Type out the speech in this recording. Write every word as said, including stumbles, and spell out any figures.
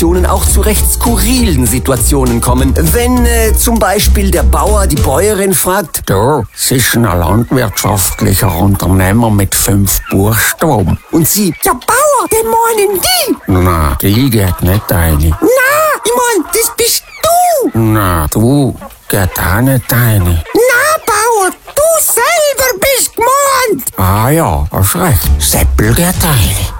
Situationen auch zu recht skurrilen Situationen kommen. Wenn äh, zum Beispiel der Bauer die Bäuerin fragt, Du, sie ist ein landwirtschaftlicher Unternehmer mit fünf Buchstaben. und sie, ja Bauer, den meinen die? Na, die geht nicht eine. Na, ich mein, das bist du. Na, du geht auch nicht eine. Na Bauer, du selber bist gemeint. Ah ja, hast recht. Seppel geht eine.